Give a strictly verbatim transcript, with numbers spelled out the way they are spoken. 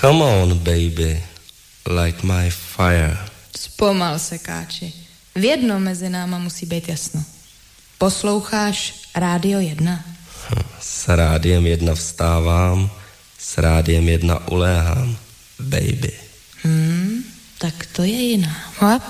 Come on, baby, light my fire. Zpomal se, káči. V jednom mezi náma musí být jasno. Posloucháš Rádio jedna? S Rádiem jedna vstávám, s Rádiem jedna uléhám, baby. Hmm, tak to je jiná. Hop.